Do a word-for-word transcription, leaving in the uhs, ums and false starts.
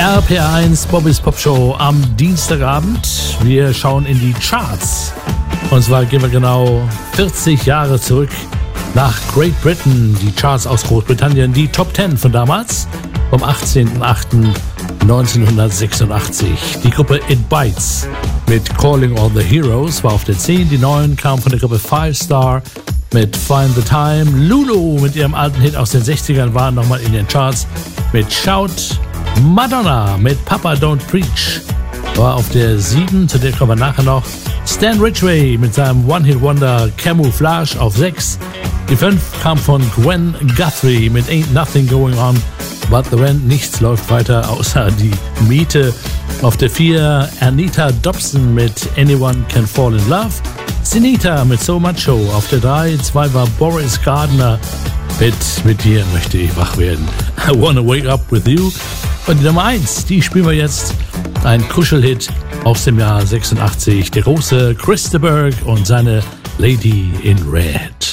R P R eins Bobbys Pop Show am Dienstagabend. Wir schauen in die Charts. Und zwar gehen wir genau vierzig Jahre zurück nach Great Britain. Die Charts aus Großbritannien, die Top zehn von damals, vom achtzehnten achten neunzehnhundertsechsundachtzig. Die Gruppe It Bites mit Calling All the Heroes war auf der zehn. Die neun kam von der Gruppe Five Star mit Find the Time. Lulu mit ihrem alten Hit aus den sechzigern waren nochmal in den Charts mit Shout. Madonna mit Papa Don't Preach war auf der sieben, zu der kommen wir nachher noch. Stan Ridgway mit seinem One-Hit-Wonder Camouflage auf sechs. Die fünf kam von Gwen Guthrie mit Ain't Nothing Going On But the Rent. Nichts läuft weiter außer die Miete. Auf der vier Anita Dobson mit Anyone Can Fall in Love. Sinita mit So Macho auf der drei. zwei war Boris Gardner mit Mit dir möchte ich wach werden. I Wanna Wake Up With You. Und die Nummer eins, die spielen wir jetzt. Ein Kuschelhit aus dem Jahr sechsundachtzig. Der große Chris de Burgh und seine Lady in Red.